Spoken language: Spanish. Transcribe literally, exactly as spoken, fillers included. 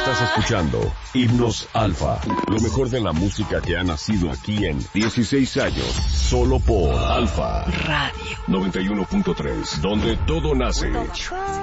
Estás escuchando Himnos Alfa, lo mejor de la música que ha nacido aquí en dieciséis años, solo por Alfa Radio noventa y uno punto tres, donde todo nace.